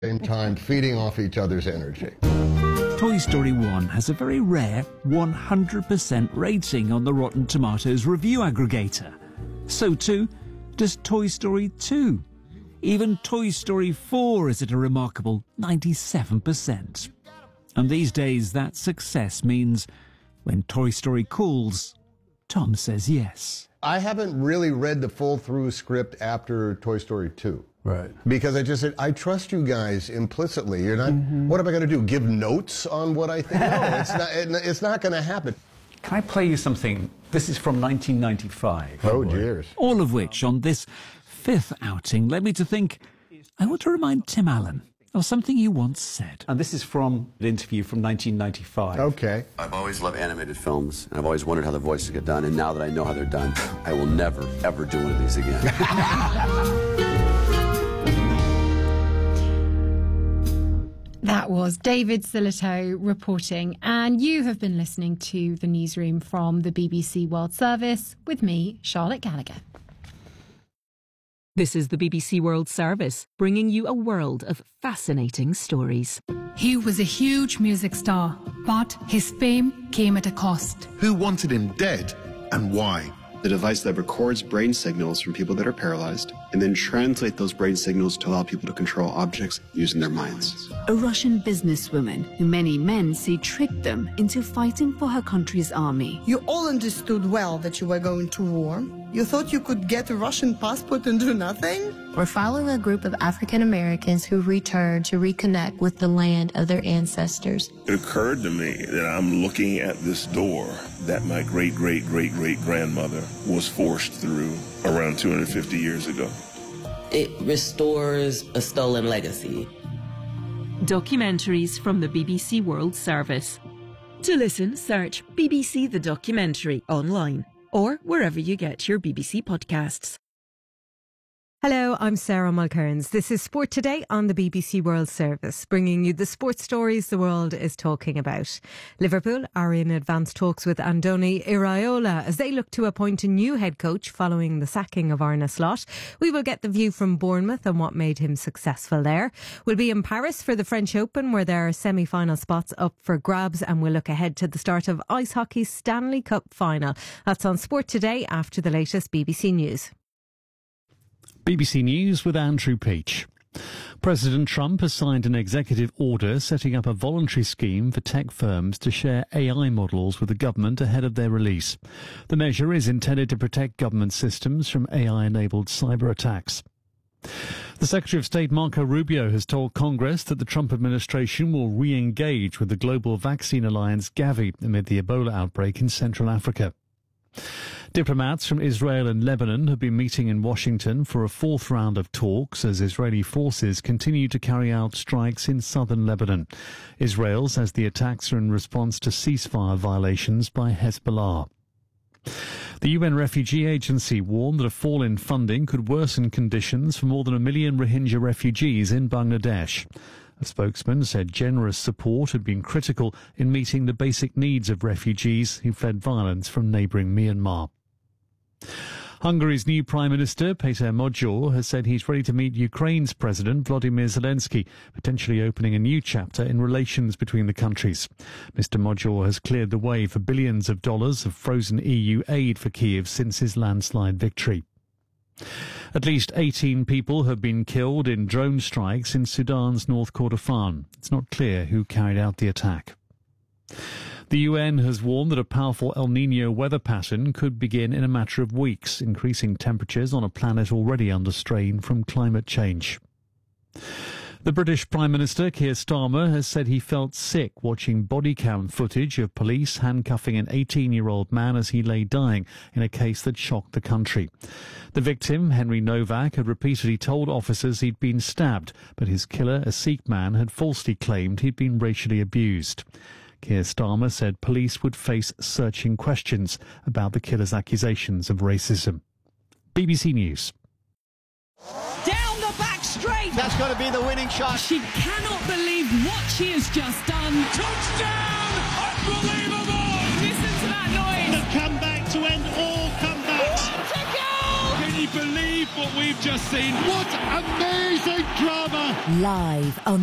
same time feeding off each other's energy. Toy Story 1 has a very rare 100% rating on the Rotten Tomatoes review aggregator. So too does Toy Story 2. Even Toy Story 4 is at a remarkable 97%. And these days that success means when Toy Story calls, Tom says yes. I haven't really read the full through script after Toy Story 2. Right. Because I just said, I trust you guys implicitly. You're not, what am I going to do? Give notes on what I think? No, it's not going to happen. Can I play you something? This is from 1995. Oh, dears. All of which, on this fifth outing, led me to think, I want to remind Tim Allen of something you once said. And this is from an interview from 1995. Okay. I've always loved animated films, and I've always wondered how the voices get done, and now that I know how they're done, I will never, ever do one of these again. That was David Sillito reporting, and you have been listening to The Newsroom from the BBC World Service with me, Charlotte Gallagher. This is the BBC World Service, bringing you a world of fascinating stories. He was a huge music star, but his fame came at a cost. Who wanted him dead, and why? The device that records brain signals from people that are paralyzed and then translate those brain signals to allow people to control objects using their minds. A Russian businesswoman who many men say tricked them into fighting for her country's army. You all understood well that you were going to war. You thought you could get a Russian passport and do nothing? We're following a group of African Americans who return to reconnect with the land of their ancestors. It occurred to me that I'm looking at this door that my great-great-great-great-grandmother was forced through around 250 years ago. It restores a stolen legacy. Documentaries from the BBC World Service. To listen, search BBC The Documentary online or wherever you get your BBC podcasts. Hello, I'm Sarah Mulcairns. This is Sport Today on the BBC World Service, bringing you the sports stories the world is talking about. Liverpool are in advanced talks with Andoni Iraola as they look to appoint a new head coach following the sacking of Arne Slot. We will get the view from Bournemouth and what made him successful there. We'll be in Paris for the French Open, where there are semi-final spots up for grabs, and we'll look ahead to the start of ice hockey's Stanley Cup final. That's on Sport Today after the latest BBC News. BBC News with Andrew Peach. President Trump has signed an executive order setting up a voluntary scheme for tech firms to share AI models with the government ahead of their release. The measure is intended to protect government systems from AI-enabled cyber attacks. The Secretary of State Marco Rubio has told Congress that the Trump administration will re-engage with the global vaccine alliance Gavi amid the Ebola outbreak in Central Africa. Diplomats from Israel and Lebanon have been meeting in Washington for a fourth round of talks as Israeli forces continue to carry out strikes in southern Lebanon. Israel says the attacks are in response to ceasefire violations by Hezbollah. The UN Refugee Agency warned that a fall in funding could worsen conditions for more than 1 million Rohingya refugees in Bangladesh. A spokesman said generous support had been critical in meeting the basic needs of refugees who fled violence from neighbouring Myanmar. Hungary's new Prime Minister, Péter Magyar, has said he's ready to meet Ukraine's President, Volodymyr Zelensky, potentially opening a new chapter in relations between the countries. Mr. Magyar has cleared the way for billions of dollars of frozen EU aid for Kyiv since his landslide victory. At least 18 people have been killed in drone strikes in Sudan's North Kordofan. It's not clear who carried out the attack. The UN has warned that a powerful El Niño weather pattern could begin in a matter of weeks, increasing temperatures on a planet already under strain from climate change. The British Prime Minister, Keir Starmer, has said he felt sick watching body cam footage of police handcuffing an 18-year-old man as he lay dying in a case that shocked the country. The victim, Henry Novak, had repeatedly told officers he'd been stabbed, but his killer, a Sikh man, had falsely claimed he'd been racially abused. Keir Starmer said police would face searching questions about the killer's accusations of racism. BBC News. Down the back straight. That's going to be the winning shot. She cannot believe what she has just done. Touchdown! Unbelievable! Listen to that noise. The comeback to end all comebacks. What a goal! Can you believe believe what we've just seen. What amazing drama! Live on